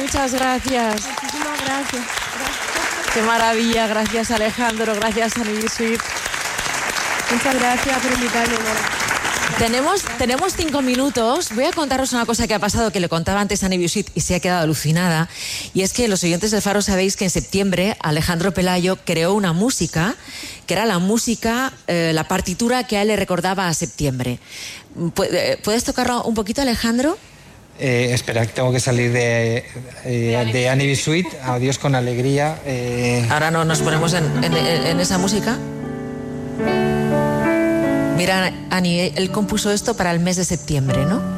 muchas gracias. Muchísimas gracias. Qué maravilla, gracias Alejandro, gracias Annie Sweet. Muchas gracias por invitarme, Nora. Tenemos 5 minutos. Voy a contaros una cosa que ha pasado, que le contaba antes a Nibiusit y se ha quedado alucinada. Y es que los oyentes del Faro sabéis que en septiembre Alejandro Pelayo creó una música, que era la música, la partitura que a él le recordaba a septiembre. ¿Puedes tocarlo un poquito, Alejandro? Espera, que tengo que salir de Annie Sweet. Adiós con alegría. Ahora no nos ponemos en esa música. Mira, Ani, él compuso esto para el mes de septiembre, ¿no?